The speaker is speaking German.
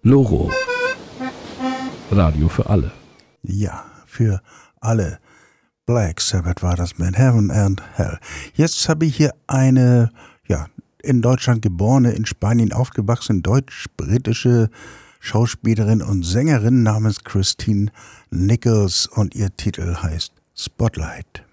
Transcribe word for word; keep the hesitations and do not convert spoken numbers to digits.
Loro. Radio für alle. Ja, für alle. Black Sabbath war das mit Heaven and Hell. Jetzt habe ich hier eine, ja, in Deutschland geborene, in Spanien aufgewachsene, deutsch-britische Schauspielerin und Sängerin namens Christine Nichols und ihr Titel heißt Spotlight.